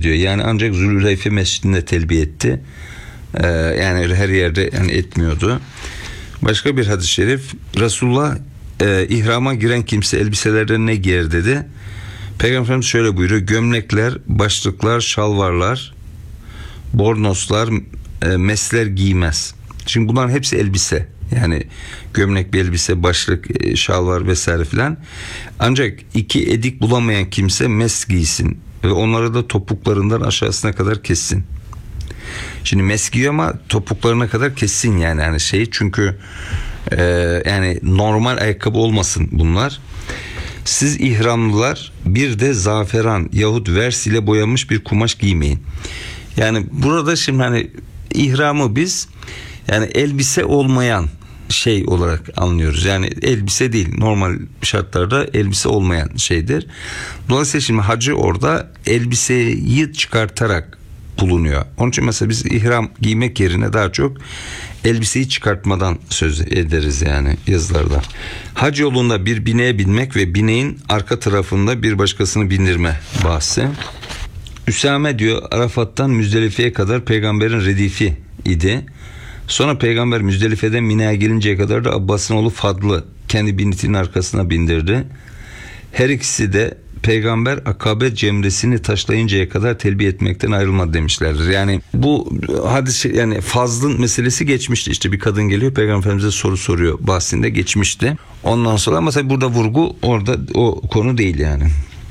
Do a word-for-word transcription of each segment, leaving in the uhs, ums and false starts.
ediyor. Yani ancak Zülhuleyfe Mescidi'nde telbiye etti. Ee, yani her yerde yani etmiyordu. Başka bir hadis-i şerif, Resulullah e, ihrama giren kimse elbiselerden ne giyer dedi. Peygamber Efendimiz şöyle buyuruyor: gömlekler, başlıklar, şalvarlar, bornoslar, e, mesler giymez. Şimdi bunların hepsi elbise. Yani gömlek bir elbise, başlık, e, şalvar vesaire filan. Ancak iki edik bulamayan kimse mes giysin ve onları da topuklarından aşağısına kadar kessin. Şimdi mes giyiyor ama topuklarına kadar kessin yani yani şey, çünkü e, yani normal ayakkabı olmasın bunlar. Siz ihramlılar bir de zaferan yahut vers ile boyanmış bir kumaş giymeyin. Yani burada şimdi hani ihramı biz yani elbise olmayan şey olarak anlıyoruz. Yani elbise değil, normal şartlarda elbise olmayan şeydir. Dolayısıyla şimdi hacı orada elbiseyi çıkartarak bulunuyor. Onun için mesela biz ihram giymek yerine daha çok elbiseyi çıkartmadan söz ederiz yani yazılarda. Hac yolunda bir bineğe binmek ve bineğin arka tarafında bir başkasını bindirme bahsi. Üsame diyor, Arafat'tan Müzdelife'ye kadar peygamberin redifi idi. Sonra peygamber Müzdelife'den Mina'ya gelinceye kadar da Abbas'ın oğlu Fadl'ı kendi binitinin arkasına bindirdi. Her ikisi de peygamber akabe cemresini taşlayıncaya kadar telbiye etmekten ayrılmadı demişlerdir. Yani bu hadis, yani fazlın meselesi geçmişti. İşte bir kadın geliyor peygamber Efendimiz'e soru soruyor bahsinde geçmişti. Ondan sonra ama tabii burada vurgu orada o konu değil yani.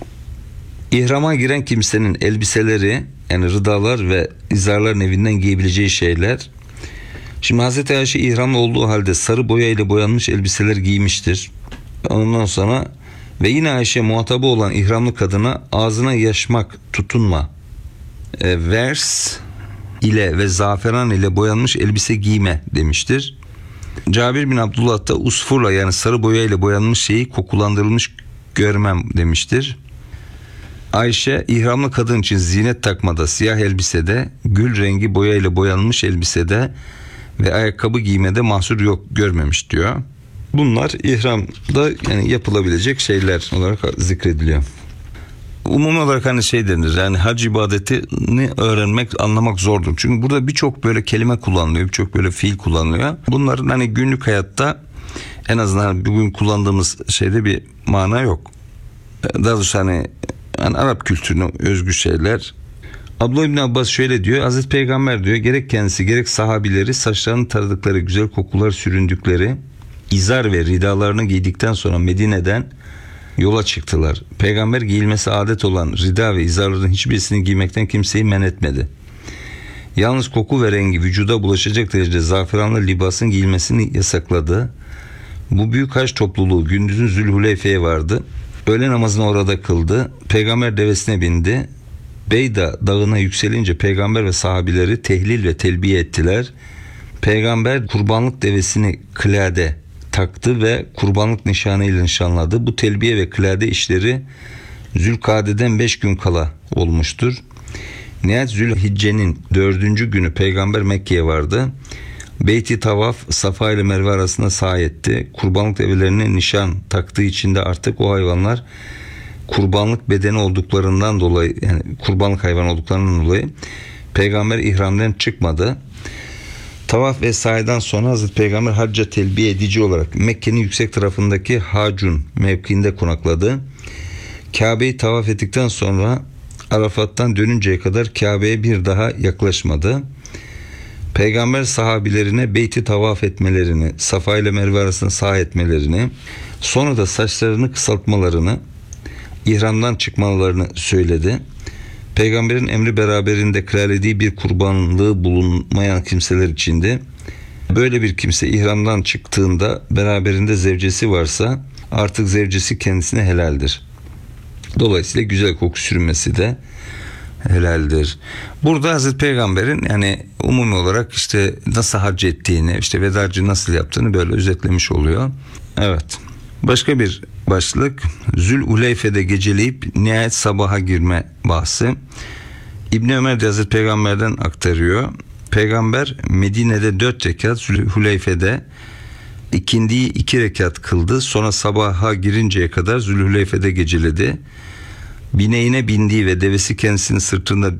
İhrama giren kimsenin elbiseleri, yani rıdalar ve izarların evinden giyebileceği şeyler. Şimdi Hazreti Ayşe ihramlı olduğu halde sarı boya ile boyanmış elbiseler giymiştir. Ondan sonra ve yine Ayşe muhatabı olan ihramlı kadına ağzına yaşmak, tutunma, e, vers ile ve zaferan ile boyanmış elbise giyme demiştir. Cabir bin Abdullah da usfurla, yani sarı boya ile boyanmış şeyi kokulandırılmış görmem demiştir. Ayşe ihramlı kadın için zinet takmada, siyah elbisede, gül rengi boya ile boyanmış elbisede ve ayakkabı giymede mahsur yok görmemiş diyor. Bunlar ihramda yani yapılabilecek şeyler olarak zikrediliyor. Umumi olarak hani şey denir, yani hac ibadetini öğrenmek, anlamak zordur. Çünkü burada birçok böyle kelime kullanılıyor, birçok böyle fiil kullanılıyor. Bunların hani günlük hayatta en azından bugün kullandığımız şeyde bir mana yok. Daha doğrusu hani, yani Arap kültürüne özgü şeyler. Abdullah İbni Abbas şöyle diyor: Hazreti Peygamber diyor, gerek kendisi gerek sahabileri saçlarını taradıkları, güzel kokular süründükleri izar ve ridalarını giydikten sonra Medine'den yola çıktılar. Peygamber giyilmesi adet olan rida ve izarların hiçbirisini giymekten kimseyi men etmedi. Yalnız koku ve rengi vücuda bulaşacak derecede zaferanlı libasın giyilmesini yasakladı. Bu büyük hac topluluğu gündüzün Zülhuleyfe'ye vardı. Öğle namazını orada kıldı. Peygamber devesine bindi. Beyda dağına yükselince peygamber ve sahabileri tehlil ve telbiye ettiler. Peygamber kurbanlık devesini kılade taktı ve kurbanlık nişanıyla nişanladı. Bu telbiye ve kılade işleri Zülkade'den beş gün kala olmuştur. Nihayet Zülhicce'nin dördüncü günü peygamber Mekke'ye vardı. Beyti tavaf Safa ile Merve arasında sa'i etti. Kurbanlık develerine nişan taktığı için de artık o hayvanlar kurbanlık bedeni olduklarından dolayı, yani kurbanlık hayvan olduklarından dolayı peygamber ihramdan çıkmadı. Tavaf ve sa'iden sonra Hazreti Peygamber hacca telbiye edici olarak Mekke'nin yüksek tarafındaki Hacun mevkiinde konakladı. Kabe'yi tavaf ettikten sonra Arafat'tan dönünceye kadar Kabe'ye bir daha yaklaşmadı. Peygamber sahabilerine beyti tavaf etmelerini, Safa ile Merve arasında sa'i etmelerini, sonra da saçlarını kısaltmalarını, ihramdan çıkmalarını söyledi. Peygamberin emri beraberinde kıralediği bir kurbanlığı bulunmayan kimseler içinde böyle bir kimse ihramdan çıktığında beraberinde zevcesi varsa artık zevcesi kendisine helaldir. Dolayısıyla güzel koku sürmesi de helaldir. Burada Hazreti Peygamber'in yani umumi olarak işte nasıl hac ettiğini, işte vedacı nasıl yaptığını böyle özetlemiş oluyor. Evet. Başka bir başlık, Zülhuleyfe'de geceleyip nihayet sabaha girme bahsi. İbni Ömer de Hazreti Peygamber'den aktarıyor. Peygamber Medine'de dört rekat, Zülhuleyfe'de ikindiyi iki rekat kıldı. Sonra sabaha girinceye kadar Zülhuleyfe'de geceledi. Bineğine bindiği ve devesi kendisinin sırtında